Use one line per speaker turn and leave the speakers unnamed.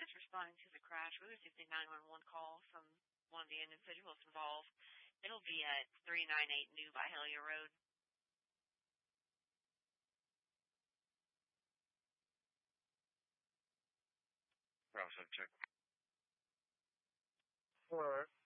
just responding to the crash. We received a 911 call from one of the individuals involved. It'll be at 398 New Vidalia Road.
Bravo, check.
Alright.